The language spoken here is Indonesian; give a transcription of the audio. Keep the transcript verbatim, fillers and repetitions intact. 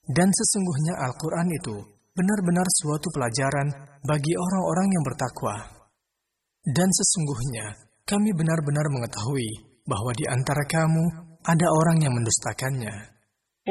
Dan sesungguhnya Al-Quran itu benar-benar suatu pelajaran bagi orang-orang yang bertakwa. Dan sesungguhnya kami benar-benar mengetahui bahwa di antara kamu ada orang yang mendustakannya.